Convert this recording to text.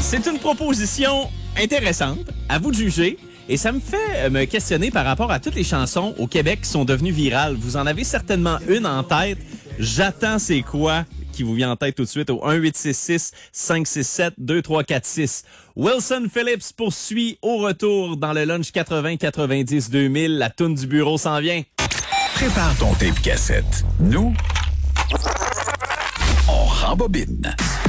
C'est une proposition intéressante, à vous de juger. Et ça me fait me questionner par rapport à toutes les chansons au Québec qui sont devenues virales. Vous en avez certainement une en tête. J'attends c'est quoi qui vous vient en tête tout de suite au 1-866-567-2346. Wilson Phillips poursuit au retour dans le lunch 80-90-2000. La toune du bureau s'en vient. Prépare ton tape cassette. Nous, on rembobine.